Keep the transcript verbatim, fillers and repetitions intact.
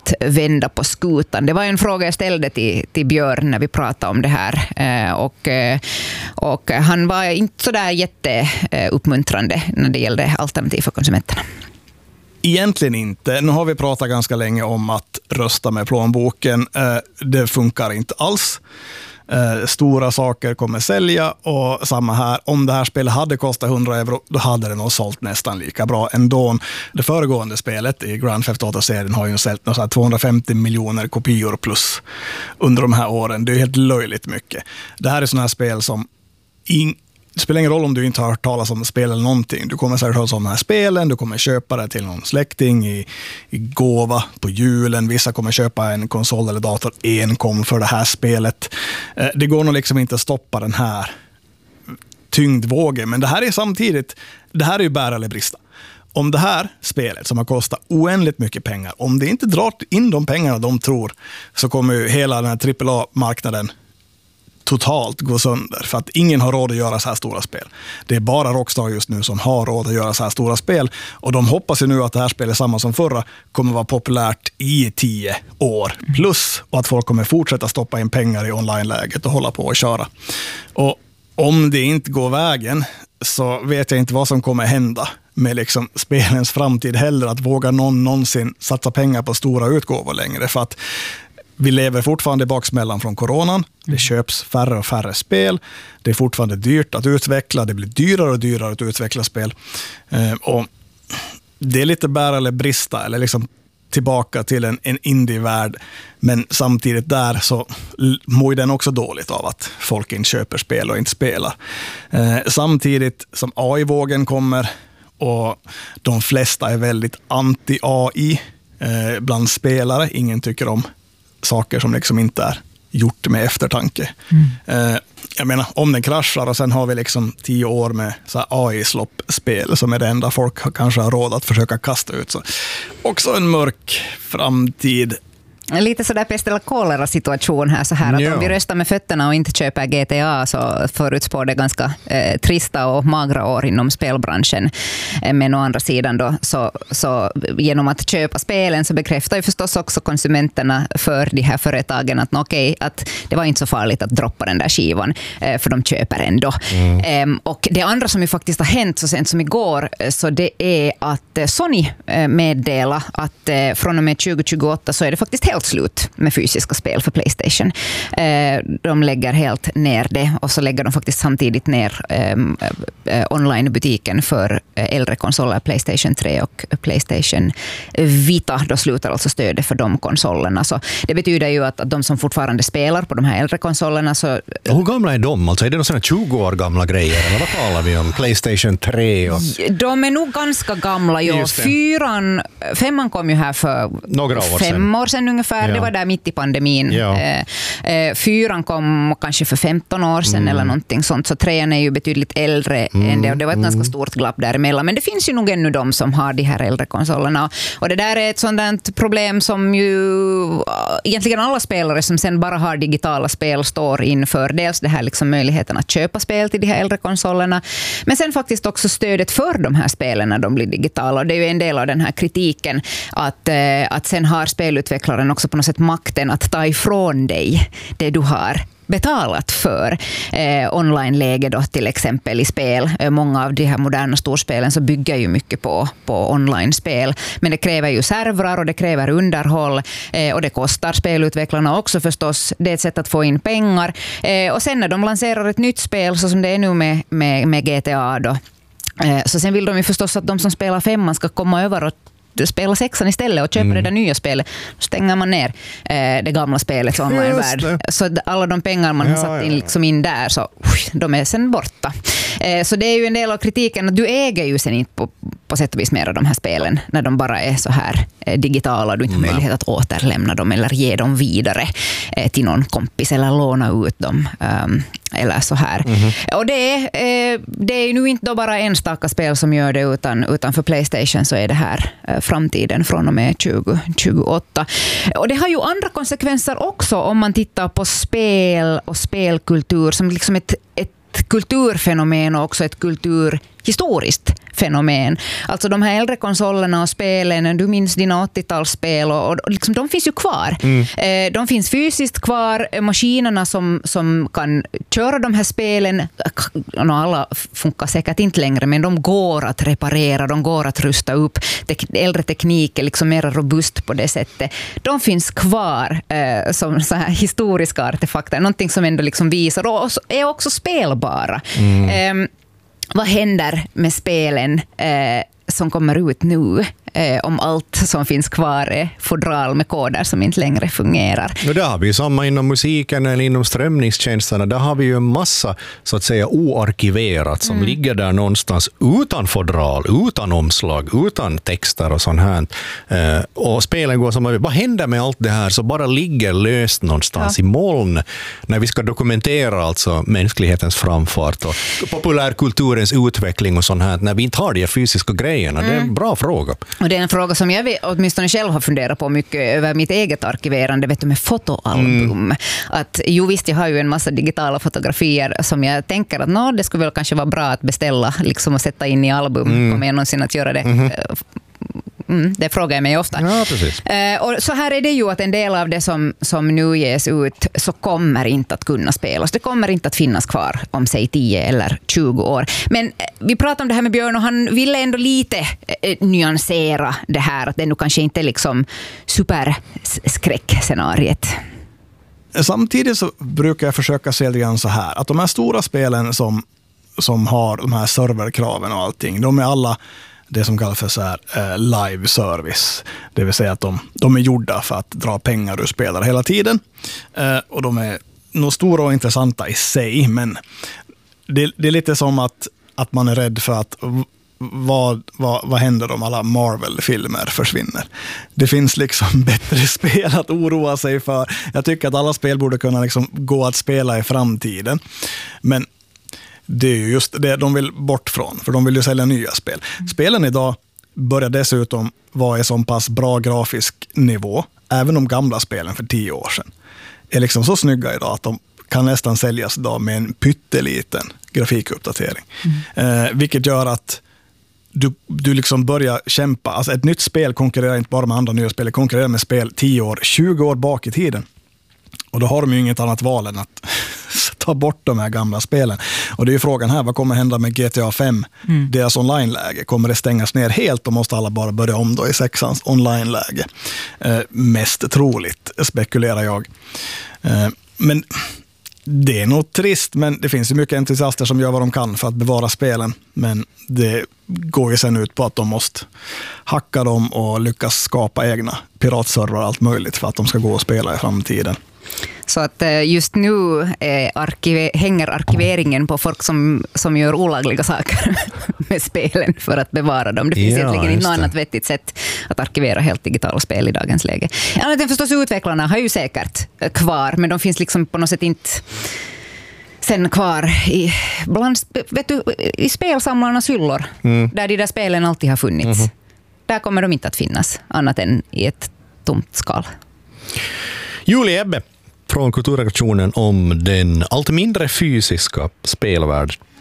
att vända på skutan? Det var en fråga jag ställde till, till Björn när vi pratade om det här. Och, och han var inte så där jätteuppmuntrande när det gällde alternativ för konsumenterna. Egentligen inte. Nu har vi pratat ganska länge om att rösta med plånboken. Det funkar inte alls. Stora saker kommer sälja och samma här. Om det här spelet hade kostat hundra euro, då hade det nog sålt nästan lika bra ändå. Det föregående spelet i Grand Theft Auto-serien har ju sålt något tvåhundrafemtio miljoner kopior plus under de här åren. Det är helt löjligt mycket. Det här är sådana här spel som in Det spelar ingen roll om du inte har hört talas om spel eller någonting. Du kommer säkert höra om de här spelen, du kommer köpa det till någon släkting i, i gåva på julen. Vissa kommer köpa en konsol eller dator enkom för det här spelet. Eh, det går nog liksom inte att stoppa den här tyngdvågen. Men det här är samtidigt, det här är ju bära eller brista. Om det här spelet som har kostat oändligt mycket pengar, om det inte drar in de pengarna de tror, så kommer ju hela den här trippel A-marknaden totalt gå sönder, för att ingen har råd att göra så här stora spel. Det är bara Rockstar just nu som har råd att göra så här stora spel, och de hoppas ju nu att det här spelet, samma som förra, kommer vara populärt i tio år plus, och att folk kommer fortsätta stoppa in pengar i online-läget och hålla på och köra. Och om det inte går vägen, så vet jag inte vad som kommer hända med liksom spelens framtid heller, att våga någon någonsin satsa pengar på stora utgåvor längre, för att vi lever fortfarande i baksmällan från coronan. Det köps färre och färre spel. Det är fortfarande dyrt att utveckla. Det blir dyrare och dyrare att utveckla spel. Eh, och det är lite bära eller brista, eller liksom tillbaka till en, en indie-värld. Men samtidigt där så mår den också dåligt av att folk inte köper spel och inte spelar. Eh, samtidigt som A I-vågen kommer, och de flesta är väldigt anti-A I eh, bland spelare. Ingen tycker om saker som liksom inte är gjort med eftertanke. Mm. Eh, jag menar, om den kraschar och sen har vi liksom tio år med så här A I-sloppspel som är det enda folk har, kanske har råd att försöka kasta ut. Så också en mörk framtid. Lite sådär pest eller kolera situation här, så här att ja. Om vi röstar med fötterna och inte köper G T A, så förutspår det ganska eh, trista och magra år inom spelbranschen. Eh, men å andra sidan då, så, så genom att köpa spelen så bekräftar ju förstås också konsumenterna för de här företagen att okej, okay, att det var inte så farligt att droppa den där skivan, eh, för de köper ändå. Mm. Eh, och det andra som ju faktiskt har hänt så sent som igår, så det är att Sony eh, meddelar att eh, från och med tjugo tjugoåtta så är det faktiskt helt slut med fysiska spel för PlayStation. Eh, de lägger helt ner det, och så lägger de faktiskt samtidigt ner eh, eh, online-butiken för äldre konsoler, PlayStation tre och PlayStation Vita. Då slutar alltså stödet för de konsolerna. Så det betyder ju att, att de som fortfarande spelar på de här äldre konsolerna, så... Hur gamla är de? Alltså är det några tjugo år gamla grejer? Eller vad talar vi om? PlayStation tre? Och... De är nog ganska gamla. Jo. Fyran, femman kom ju här för några år fem sedan. år sedan ungefär. Ja. Det var där mitt i pandemin. Ja. Eh, fyran kom kanske för femton år sedan mm. eller någonting sånt. Så trean är ju betydligt äldre mm. än det. Och det var ett mm. ganska stort glapp däremellan. Men det finns ju nog ännu de som har de här äldre konsolerna. Och det där är ett sådant problem som ju egentligen alla spelare som sen bara har digitala spel står inför. Dels det här liksom möjligheten att köpa spel till de här äldre konsolerna. Men sen faktiskt också stödet för de här spelen när de blir digitala. Och det är ju en del av den här kritiken att, eh, att sen har spelutvecklaren också på något sätt makten att ta ifrån dig det du har betalat för. Eh, online-läge då till exempel i spel. Eh, många av de här moderna storspelen så bygger ju mycket på, på online-spel. Men det kräver ju servrar och det kräver underhåll. Eh, och det kostar spelutvecklarna också förstås. Det är ett sätt att få in pengar. Eh, och sen när de lanserar ett nytt spel, så som det är nu med, med, med G T A då. Eh, så sen vill de ju förstås att de som spelar femman ska komma över och spela sexan istället och köpa mm. det där nya spelet. Då stänger man ner eh, det gamla spelets online-värld. Så alla de pengar man ja, har satt in, liksom in där, så de är sen borta. Eh, så det är ju en del av kritiken att du äger ju sen inte på, på sätt och vis mer av de här spelen när de bara är så här eh, digitala. Du inte har möjlighet att återlämna dem eller ge dem vidare eh, till någon kompis eller låna ut dem. Um, eller så här. Mm-hmm. Och det är, eh, det är ju nu inte då bara enstaka spel som gör det, utan, utan för PlayStation så är det här eh, framtiden från och med tjugo tjugoåtta. Och det har ju andra konsekvenser också om man tittar på spel och spelkultur som liksom ett, ett kulturfenomen och också ett kulturskifte historiskt fenomen. Alltså de här äldre konsolerna och spelen, du minns dina åttiotalsspel och, och liksom, de finns ju kvar. Mm. Eh, de finns fysiskt kvar, maskinerna som, som kan köra de här spelen, och alla funkar säkert inte längre, men de går att reparera, de går att rusta upp. Tek- äldre teknik är liksom mer robust på det sättet. De finns kvar eh, som så här historiska artefakter, någonting som ändå liksom visar och är också spelbara. Mm. Eh, vad händer med spelen eh, som kommer ut nu eh, om allt som finns kvar är fodral med koder som inte längre fungerar? Och där har vi ju samma inom musiken eller inom strömningstjänsterna. Där har vi ju en massa så att säga oarkiverat som mm. ligger där någonstans utan fodral, utan omslag, utan texter och sånt här. Eh, och spelen går som, vad händer med allt det här så bara ligger löst någonstans ja. i moln när vi ska dokumentera alltså mänsklighetens framfart och populärkulturens utveckling och sånt här, när vi inte har de fysiska grejerna. Mm. Det är en bra fråga. Och det är en fråga som jag vet, åtminstone själv har funderat på mycket över mitt eget arkiverande, vet du, med fotoalbum. Mm. Att, jo visst, jag har ju en massa digitala fotografier som jag tänker att no, det skulle väl kanske vara bra att beställa liksom, och sätta in i album. Mm. Kommer jag någonsin att göra det? Mm. Mm, det frågar jag mig ofta. Ja, precis. Eh, och så här är det ju att en del av det som, som nu ges ut så kommer inte att kunna spelas. Det kommer inte att finnas kvar om säg tio eller tjugo år. Men eh, vi pratade om det här med Björn och han ville ändå lite eh, nyansera det här. Att det nu kanske inte är liksom superskräckscenariet. Samtidigt så brukar jag försöka se det grann så här. Att de här stora spelen som, som har de här serverkraven och allting, de är alla det som kallas för så här, eh, live service. Det vill säga att de, de är gjorda för att dra pengar ur spelare hela tiden. Eh, och de är nog stora och intressanta i sig, men det, det är lite som att, att man är rädd för att vad, vad, vad händer om alla Marvel-filmer försvinner? Det finns liksom bättre spel att oroa sig för. Jag tycker att alla spel borde kunna liksom gå att spela i framtiden. Men det är ju just det de vill bort från, för de vill ju sälja nya spel. Spelen idag börjar dessutom vara i så pass bra grafisk nivå, även de gamla spelen för tio år sedan är liksom så snygga idag att de kan nästan säljas idag med en pytteliten grafikuppdatering. Mm. Eh, vilket gör att du, du liksom börjar kämpa. Alltså ett nytt spel konkurrerar inte bara med andra nya spel, det konkurrerar med spel tio år, tjugo år bak i tiden. Och då har de ju inget annat val än att ta bort de här gamla spelen. Och det är ju frågan här, vad kommer hända med G T A fem? Mm. Deras online-läge, kommer det stängas ner helt och måste alla bara börja om då i sexans online-läge? Eh, mest troligt, spekulerar jag. Eh, men det är nog trist, men det finns ju mycket entusiaster som gör vad de kan för att bevara spelen. Men det går ju sen ut på att de måste hacka dem och lyckas skapa egna piratserver och allt möjligt för att de ska gå och spela i framtiden. Så att just nu är arkive- hänger arkiveringen på folk som, som gör olagliga saker med spelen för att bevara dem. Det finns ja, egentligen inte något annat vettigt sätt att arkivera helt digitala spel i dagens läge. Annat än förstås utvecklarna har ju säkert kvar, men de finns liksom på något sätt inte sen kvar i, bland, vet du, i spelsamlarnas hyllor, mm. där de där spelen alltid har funnits. Mm-hmm. Där kommer de inte att finnas, annat än i ett tomt skal. Julie Ebbe från Kulturredaktionen om den allt mindre fysiska spelvärld